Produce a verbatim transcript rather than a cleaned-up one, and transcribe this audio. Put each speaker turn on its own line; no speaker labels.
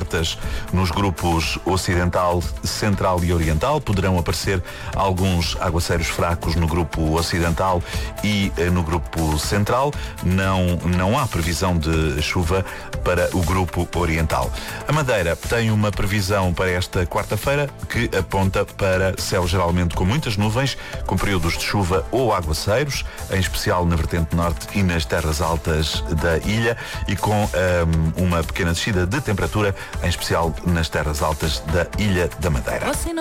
abertas nos grupos ocidental, central e oriental. Poderão aparecer alguns aguaceiros fracos no grupo ocidental e eh, no grupo central. Não, não há previsão de chuva para o grupo oriental. A Madeira tem uma previsão para esta quarta-feira que aponta para céu geralmente com muitas nuvens, com períodos de chuva ou aguaceiros, em especial na vertente norte e nas terras altas da ilha, e com um, uma pequena descida de temperatura, em especial nas terras altas da Ilha da Madeira.